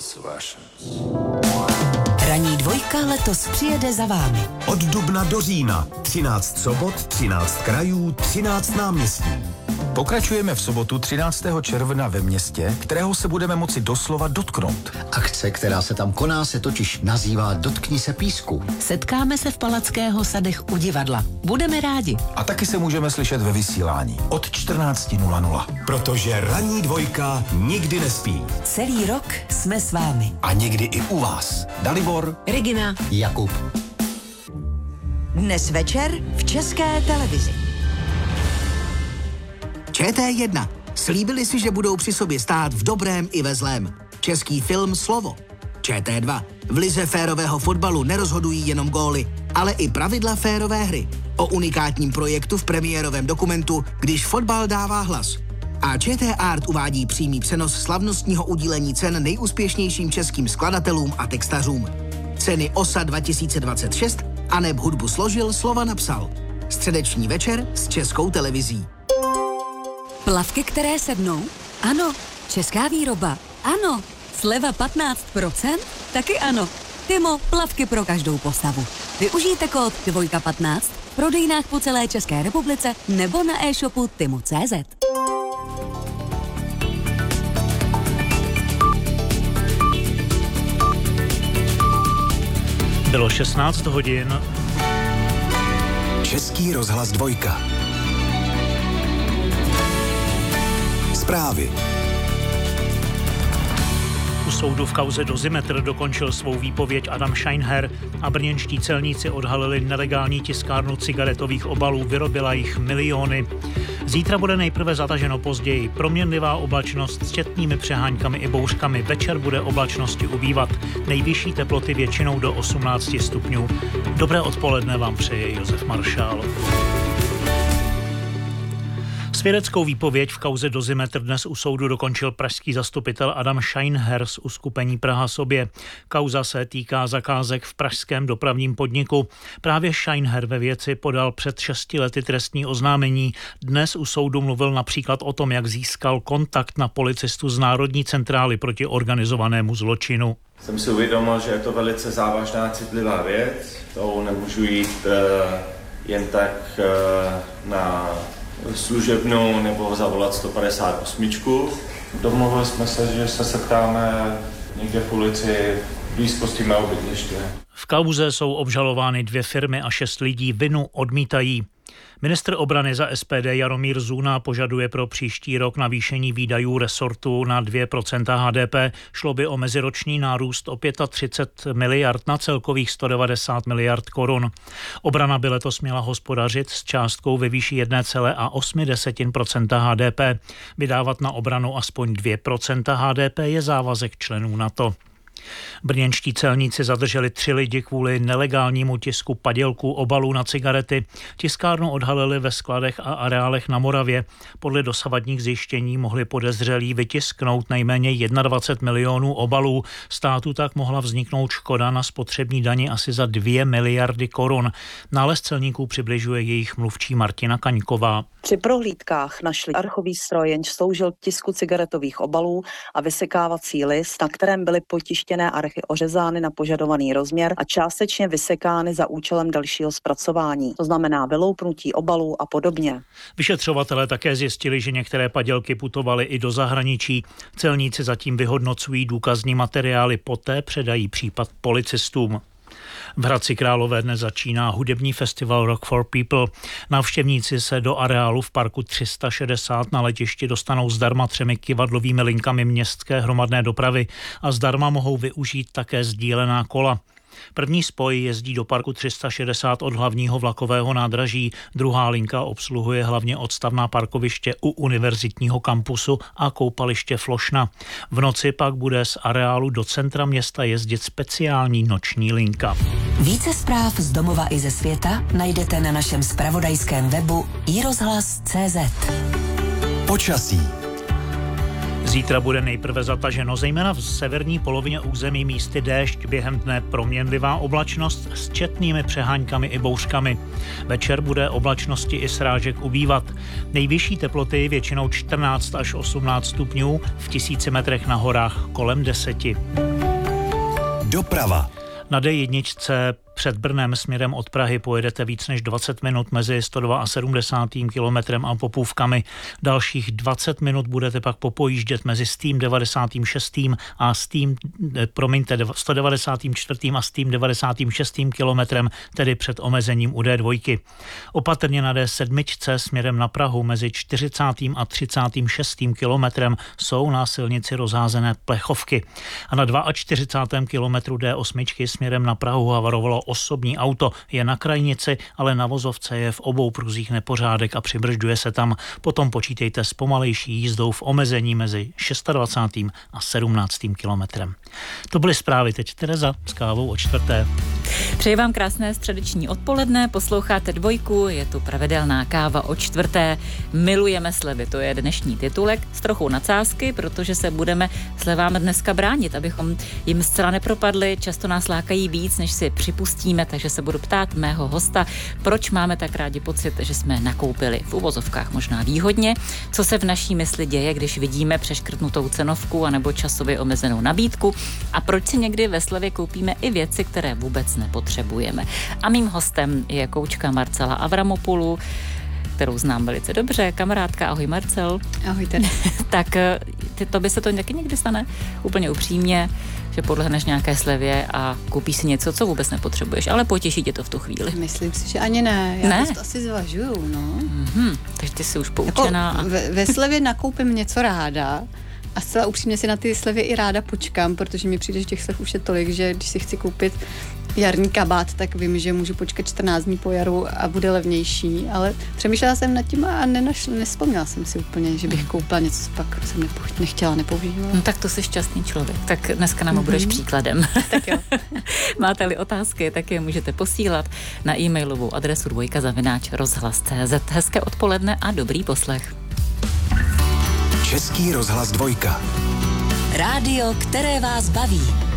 those Russians. Ranní dvojka letos přijede za vámi. Od dubna do října. 13 sobot, 13 krajů, 13 náměstí. Pokračujeme v sobotu 13. června ve městě, kterého se budeme moci doslova dotknout. Akce, která se tam koná, se totiž nazývá Dotkni se písku. Setkáme se v Palackého sadech u divadla. Budeme rádi. A taky se můžeme slyšet ve vysílání od 14:00. Protože ranní dvojka nikdy nespí. Celý rok jsme s vámi. A někdy i u vás. Dalibor, Regina, Jakub. Dnes večer v České televizi. ČT1. Slíbili si, že budou při sobě stát v dobrém i ve zlém. Český film Slovo. ČT2. V lize férového fotbalu nerozhodují jenom góly, ale i pravidla férové hry. O unikátním projektu v premiérovém dokumentu Když fotbal dává hlas. A ČT Art uvádí přímý přenos slavnostního udílení cen nejúspěšnějším českým skladatelům a textařům. Ceny OSA 2026 a neb hudbu složil, slova napsal. Středeční večer s Českou televizí. Plavky, které sednou? Ano. Česká výroba? Ano. Sleva 15%? Taky ano. Timo, plavky pro každou postavu. Využijte kód 215 v prodejnách po celé České republice nebo na e-shopu timo.cz. Bylo 16 hodin. Český rozhlas dvojka. Zprávy. U soudu v kauze Dozimetr dokončil svou výpověď Adam Scheinher a brněnští celníci odhalili nelegální tiskárnu cigaretových obalů, vyrobila jich miliony. Zítra bude nejprve zataženo později. Proměnlivá oblačnost s četnými přeháňkami i bouřkami. Večer bude oblačnosti ubývat. Nejvyšší teploty většinou do 18 stupňů. Dobré odpoledne vám přeje Josef Maršál. Svědeckou výpověď v kauze Dozimetr dnes u soudu dokončil pražský zastupitel Adam Scheinher z uskupení Praha sobě. Kauza se týká zakázek v pražském dopravním podniku. Právě Scheinher ve věci podal před 6 lety trestní oznámení. Dnes u soudu mluvil například o tom, jak získal kontakt na policistu z Národní centrály proti organizovanému zločinu. Jsem si uvědomil, že je to velice závažná, citlivá věc. To nemůžu jít jen tak na služebnou nebo zavolat 158. Domluvili jsme se, že se setkáme někde v ulici v blízkosti mého bydliště. V kauze jsou obžalovány 2 firmy a 6 lidí, vinu odmítají. Ministr obrany za SPD Jaromír Zůna požaduje pro příští rok navýšení výdajů resortu na 2% HDP. Šlo by o meziroční nárůst o 35 miliard na celkových 190 miliard korun. Obrana by letos měla hospodařit s částkou ve výši 1,8% HDP. Vydávat na obranu aspoň 2% HDP je závazek členů NATO. Brněnští celníci zadrželi 3 lidi kvůli nelegálnímu tisku padělků obalů na cigarety. Tiskárnu odhalili ve skladech a areálech na Moravě. Podle dosavadních zjištění mohli podezřelí vytisknout nejméně 21 milionů obalů. Státu tak mohla vzniknout škoda na spotřební dani asi za 2 miliardy korun. Nález celníků přibližuje jejich mluvčí Martina Kaňková. Při prohlídkách našli archový stroj, jenž sloužil k tisku cigaretových obalů a vysekávací list, na kterém byly potištěné archy ořezány na požadovaný rozměr a částečně vysekány za účelem dalšího zpracování, to znamená vyloupnutí obalů a podobně. Vyšetřovatelé také zjistili, že některé padělky putovaly i do zahraničí. Celníci zatím vyhodnocují důkazní materiály, poté předají případ policistům. V Hradci Králové dnes začíná hudební festival Rock for People. Návštěvníci se do areálu v parku 360 na letišti dostanou zdarma 3 kyvadlovými linkami městské hromadné dopravy a zdarma mohou využít také sdílená kola. První spoj jezdí do parku 360 od hlavního vlakového nádraží, druhá linka obsluhuje hlavně odstavná parkoviště u univerzitního kampusu a koupaliště Flošna. V noci pak bude z areálu do centra města jezdit speciální noční linka. Více zpráv z domova i ze světa najdete na našem zpravodajském webu iRozhlas.cz. Počasí. Zítra bude nejprve zataženo, zejména v severní polovině území místy déšť, během dne proměnlivá oblačnost s četnými přeháňkami i bouřkami. Večer bude oblačnosti i srážek ubývat. Nejvyšší teploty většinou 14 až 18 stupňů, v 1000 metrech na horách kolem 10. Doprava. Na D1 před Brnem směrem od Prahy pojedete víc než 20 minut mezi 172. kilometrem a Popůvkami. Dalších 20 minut budete pak popojíždět mezi 196. a 194. a 196. kilometrem, tedy před omezením u D2. Opatrně na D7 směrem na Prahu mezi 40. a 36. kilometrem jsou na silnici rozházené plechovky. A na 42. kilometru D8 směrem na Prahu havarovalo osobní auto, je na krajnici, ale na vozovce je v obou pruzích nepořádek a přibržďuje se tam. Potom počítejte s pomalejší jízdou v omezení mezi 26. a 17. kilometrem. To byly zprávy, teď Tereza s kávou o 4. Přeji vám krásné středeční odpoledne, posloucháte Dvojku, je tu pravidelná káva o 4. Milujeme slevy, to je dnešní titulek s trochou nadsázky, protože se budeme slevám dneska bránit, abychom jim zcela nepropadli, často nás lákají víc, než si připustíme, takže se budu ptát mého hosta, proč máme tak rádi pocit, že jsme nakoupili v uvozovkách možná výhodně, co se v naší mysli děje, když vidíme přeškrtnutou cenovku anebo časově omezenou nabídku a proč si někdy ve slevě koupíme i věci, které vůbec nepotřebujeme. A mým hostem je koučka Marcela Avramopoulou, kterou znám velice dobře, kamarádka. Ahoj Marcel. Ahoj tady. Tak to by se to taky někdy stane úplně upřímně, že podlehneš nějaké slevě a koupíš si něco, co vůbec nepotřebuješ, ale potěší tě to v tu chvíli. Myslím si, že ani ne. Já to asi zvažuju, no. Takže ty jsi už poučená. Jako ve slevě nakoupím něco ráda a zcela upřímně si na ty slevy i ráda počkám, protože mi přijde, že těch slev už je tolik, že když si chci koupit jarní kabát, tak vím, že můžu počkat 14 dní po jaru a bude levnější, ale přemýšlela jsem nad tím a nespomněla jsem si úplně, že bych koupila něco, pak jsem nechtěla, nepoužívala. No tak to jsi šťastný člověk, tak dneska nám budeš příkladem. Tak jo. Máte-li otázky, tak je můžete posílat na e-mailovou adresu dvojka@rozhlas.cz. Hezké odpoledne a dobrý poslech. Český rozhlas 2. Rádio, které vás baví.